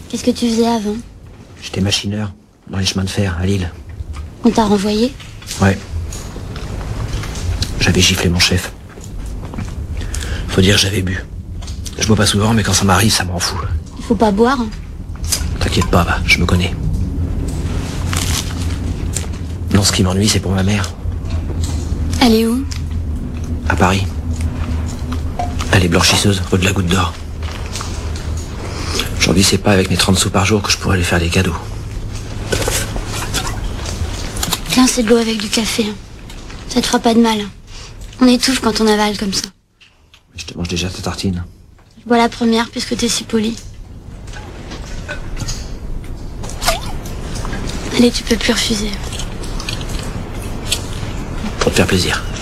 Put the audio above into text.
Qu'est-ce que tu faisais avant? J'étais machineur, dans les chemins de fer, à Lille. On t'a renvoyé? Ouais. J'avais giflé mon chef. Faut dire que j'avais bu. Je bois pas souvent, mais quand ça m'arrive, ça m'en fout. Il faut pas boire. T'inquiète pas, va, je me connais. Non, ce qui m'ennuie, c'est pour ma mère. Elle est où? À Paris. Elle est blanchisseuse, rue de la Goutte d'Or. Aujourd'hui, c'est pas avec mes 30 sous par jour que je pourrais lui faire des cadeaux. Tiens, c'est de l'eau avec du café. Ça te fera pas de mal. On étouffe quand on avale comme ça. Je te mange déjà ta tartine. Je bois la première puisque t'es si poli. Allez, tu peux plus refuser. Pour te faire plaisir.